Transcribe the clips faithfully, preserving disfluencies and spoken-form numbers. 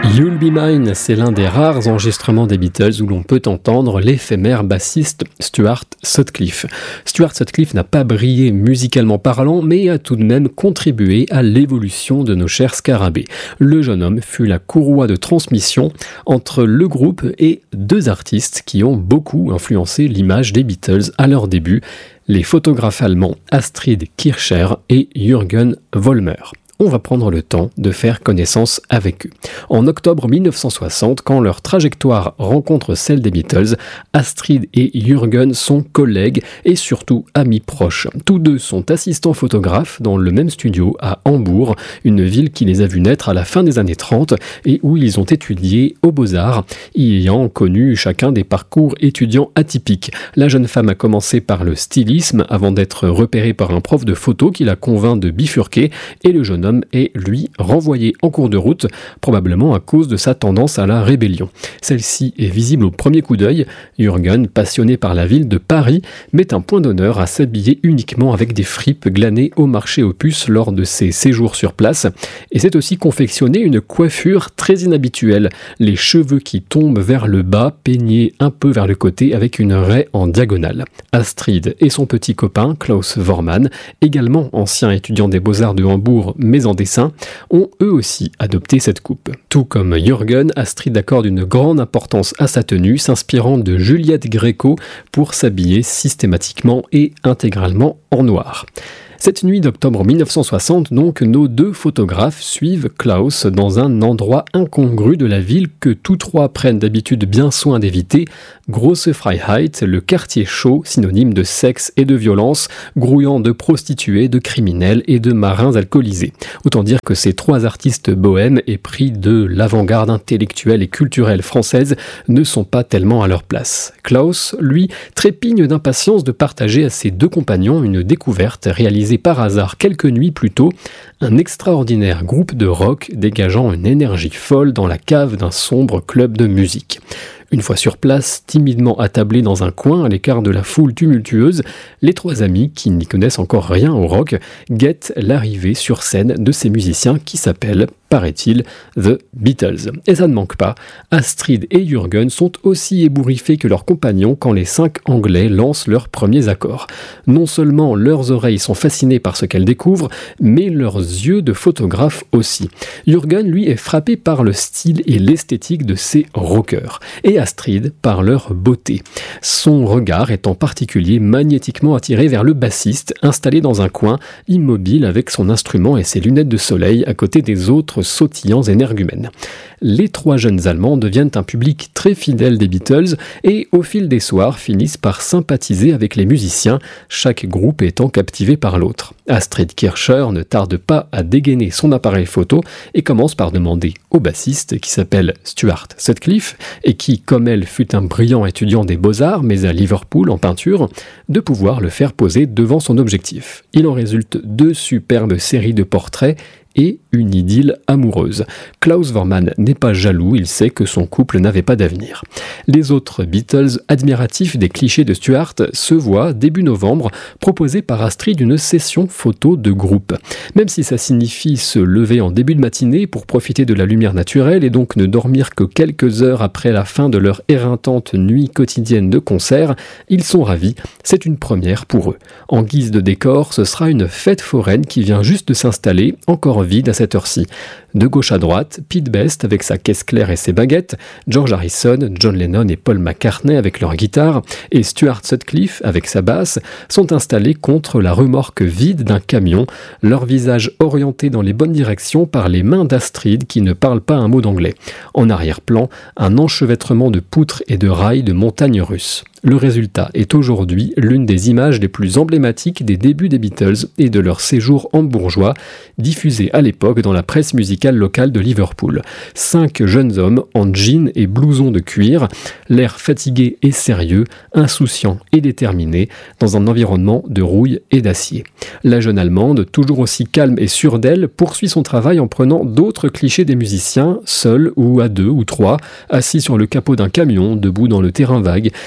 You'll Be Mine, c'est l'un des rares enregistrements des Beatles où l'on peut entendre l'éphémère bassiste Stuart Sutcliffe. Stuart Sutcliffe n'a pas brillé musicalement parlant, mais a tout de même contribué à l'évolution de nos chers scarabées. Le jeune homme fut la courroie de transmission entre le groupe et deux artistes qui ont beaucoup influencé l'image des Beatles à leur début, les photographes allemands Astrid Kirchherr et Jürgen Vollmer. On va prendre le temps de faire connaissance avec eux. En octobre mille neuf cent soixante, quand leur trajectoire rencontre celle des Beatles, Astrid et Jürgen sont collègues et surtout amis proches. Tous deux sont assistants photographes dans le même studio à Hambourg, une ville qui les a vus naître à la fin des années trente et où ils ont étudié aux Beaux-Arts, y ayant connu chacun des parcours étudiants atypiques. La jeune femme a commencé par le stylisme avant d'être repérée par un prof de photo qui la convainc de bifurquer, et le jeune homme est, lui, renvoyé en cours de route, probablement à cause de sa tendance à la rébellion. Celle-ci est visible au premier coup d'œil. Jürgen, passionné par la ville de Paris, met un point d'honneur à s'habiller uniquement avec des fripes glanées au marché aux puces lors de ses séjours sur place, et c'est aussi confectionné une coiffure très inhabituelle, les cheveux qui tombent vers le bas, peignés un peu vers le côté avec une raie en diagonale. Astrid et son petit copain, Klaus Vormann, également ancien étudiant des Beaux-Arts de Hambourg, mais en dessin, ont eux aussi adopté cette coupe. Tout comme Jürgen, Astrid accorde une grande importance à sa tenue, s'inspirant de Juliette Gréco pour s'habiller systématiquement et intégralement en noir. Cette nuit d'octobre mille neuf cent soixante, donc, nos deux photographes suivent Klaus dans un endroit incongru de la ville que tous trois prennent d'habitude bien soin d'éviter, Grosse Freiheit, le quartier chaud, synonyme de sexe et de violence, grouillant de prostituées, de criminels et de marins alcoolisés. Autant dire que ces trois artistes bohèmes épris de l'avant-garde intellectuelle et culturelle française ne sont pas tellement à leur place. Klaus, lui, trépigne d'impatience de partager à ses deux compagnons une découverte réalisée par hasard quelques nuits plus tôt, un extraordinaire groupe de rock dégageant une énergie folle dans la cave d'un sombre club de musique. Une fois sur place, timidement attablés dans un coin à l'écart de la foule tumultueuse, les trois amis, qui n'y connaissent encore rien au rock, guettent l'arrivée sur scène de ces musiciens qui s'appellent, paraît-il, The Beatles. Et ça ne manque pas, Astrid et Jürgen sont aussi ébouriffés que leurs compagnons quand les cinq Anglais lancent leurs premiers accords. Non seulement leurs oreilles sont fascinées par ce qu'elles découvrent, mais leurs yeux de photographes aussi. Jürgen, lui, est frappé par le style et l'esthétique de ces rockers, et Astrid par leur beauté. Son regard est en particulier magnétiquement attiré vers le bassiste, installé dans un coin, immobile avec son instrument et ses lunettes de soleil à côté des autres sautillants énergumènes. Les trois jeunes Allemands deviennent un public très fidèle des Beatles et, au fil des soirs, finissent par sympathiser avec les musiciens, chaque groupe étant captivé par l'autre. Astrid Kirchherr ne tarde pas à dégainer son appareil photo et commence par demander au bassiste, qui s'appelle Stuart Sutcliffe et qui, comme elle, fut un brillant étudiant des Beaux-Arts, mais à Liverpool en peinture, de pouvoir le faire poser devant son objectif. Il en résulte deux superbes séries de portraits et une idylle amoureuse. Klaus Vormann n'est pas jaloux, il sait que son couple n'avait pas d'avenir. Les autres Beatles, admiratifs des clichés de Stuart, se voient, début novembre, proposer par Astrid une session photo de groupe. Même si ça signifie se lever en début de matinée pour profiter de la lumière naturelle et donc ne dormir que quelques heures après la fin de leur éreintante nuit quotidienne de concert, ils sont ravis, c'est une première pour eux. En guise de décor, ce sera une fête foraine qui vient juste de s'installer, encore vide à cette heure-ci. De gauche à droite, Pete Best avec sa caisse claire et ses baguettes, George Harrison, John Lennon et Paul McCartney avec leur guitare, et Stuart Sutcliffe avec sa basse, sont installés contre la remorque vide d'un camion, leur visage orienté dans les bonnes directions par les mains d'Astrid qui ne parle pas un mot d'anglais. En arrière-plan, un enchevêtrement de poutres et de rails de montagnes russes. Le résultat est aujourd'hui l'une des images les plus emblématiques des débuts des Beatles et de leur séjour hambourgeois, diffusé à l'époque dans la presse musicale locale de Liverpool. Cinq jeunes hommes en jeans et blousons de cuir, l'air fatigué et sérieux, insouciant et déterminé, dans un environnement de rouille et d'acier. La jeune Allemande, toujours aussi calme et sûre d'elle, poursuit son travail en prenant d'autres clichés des musiciens, seuls ou à deux ou trois, assis sur le capot d'un camion, debout dans le terrain vague, et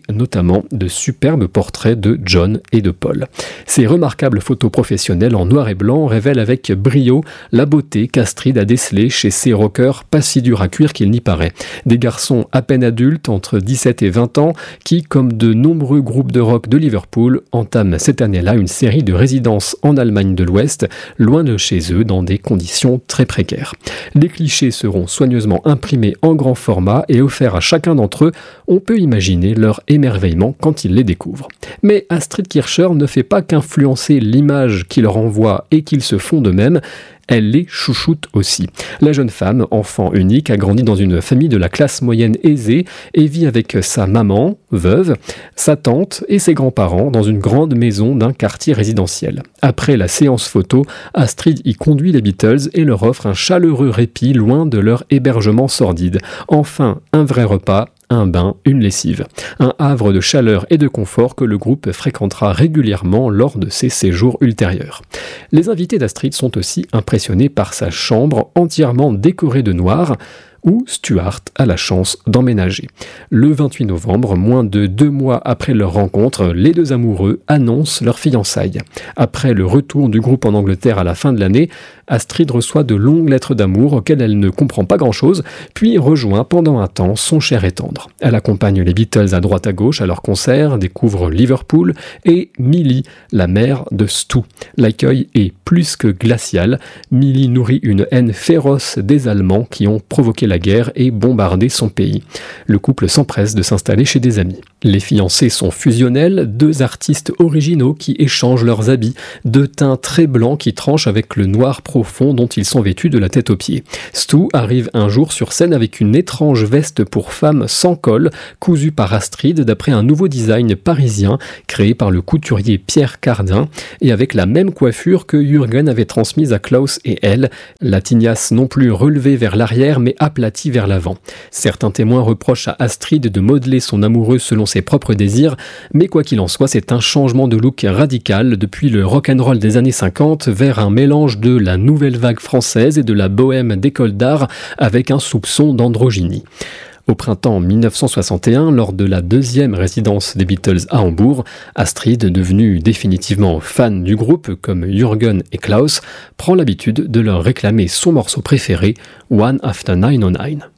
notamment de superbes portraits de John et de Paul. Ces remarquables photos professionnelles en noir et blanc révèlent avec brio la beauté qu'Astrid a décelée chez ces rockers pas si durs à cuire qu'il n'y paraît. Des garçons à peine adultes, entre dix-sept et vingt ans, qui, comme de nombreux groupes de rock de Liverpool, entament cette année-là une série de résidences en Allemagne de l'Ouest, loin de chez eux, dans des conditions très précaires. Les clichés seront soigneusement imprimés en grand format et offerts à chacun d'entre eux. On peut imaginer leur émerveillement quand ils les découvrent. Mais Astrid Kirchherr ne fait pas qu'influencer l'image qu'ils renvoient et qu'ils se font d'eux-mêmes, elle les chouchoute aussi. La jeune femme, enfant unique, a grandi dans une famille de la classe moyenne aisée et vit avec sa maman, veuve, sa tante et ses grands-parents dans une grande maison d'un quartier résidentiel. Après la séance photo, Astrid y conduit les Beatles et leur offre un chaleureux répit loin de leur hébergement sordide. Enfin, un vrai repas, un bain, une lessive. Un havre de chaleur et de confort que le groupe fréquentera régulièrement lors de ses séjours ultérieurs. Les invités d'Astrid sont aussi impressionnés par sa chambre entièrement décorée de noir, où Stuart a la chance d'emménager. Le vingt-huit novembre, moins de deux mois après leur rencontre, les deux amoureux annoncent leur fiançailles. Après le retour du groupe en Angleterre à la fin de l'année, Astrid reçoit de longues lettres d'amour auxquelles elle ne comprend pas grand-chose, puis rejoint pendant un temps son cher et tendre. Elle accompagne les Beatles à droite à gauche à leurs concerts, découvre Liverpool et Millie, la mère de Stu. L'accueil est plus que glacial. Millie nourrit une haine féroce des Allemands qui ont provoqué la guerre et bombardé son pays. Le couple s'empresse de s'installer chez des amis. Les fiancés sont fusionnels, deux artistes originaux qui échangent leurs habits, deux teints très blancs qui tranchent avec le noir profond dont ils sont vêtus de la tête aux pieds. Stu arrive un jour sur scène avec une étrange veste pour femme sans col, cousue par Astrid d'après un nouveau design parisien créé par le couturier Pierre Cardin et avec la même coiffure que Jürgen avait transmise à Klaus et elle, la tignasse non plus relevée vers l'arrière mais aplatie vers l'avant. Certains témoins reprochent à Astrid de modeler son amoureux selon ses propres désirs, mais quoi qu'il en soit, c'est un changement de look radical depuis le rock'n'roll des années cinquante vers un mélange de la nouvelle vague française et de la bohème d'école d'art avec un soupçon d'androgynie. Au printemps mille neuf cent soixante et un, lors de la deuxième résidence des Beatles à Hambourg, Astrid, devenue définitivement fan du groupe comme Jürgen et Klaus, prend l'habitude de leur réclamer son morceau préféré, One After nine oh nine.